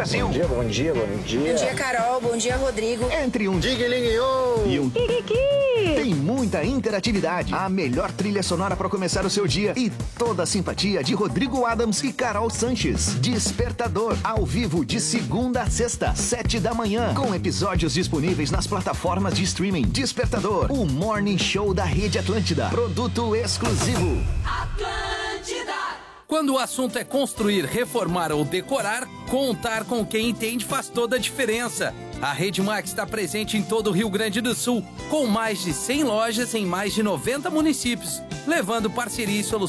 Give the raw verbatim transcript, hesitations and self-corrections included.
Brasil. Bom dia, bom dia, bom dia. Bom dia, Carol. Bom dia, Rodrigo. Entre um Diguelinho e um tem muita interatividade. A melhor trilha sonora para começar o seu dia e toda a simpatia de Rodrigo Adams e Carol Sanches. Despertador, ao vivo de segunda a sexta, sete da manhã, com episódios disponíveis nas plataformas de streaming. Despertador, o morning show da Rede Atlântida. Produto exclusivo. Atlântida. Quando o assunto é construir, reformar ou decorar, contar com quem entende faz toda a diferença. A Redmax está presente em todo o Rio Grande do Sul, com mais de cem lojas em mais de noventa municípios, levando parceria e soluções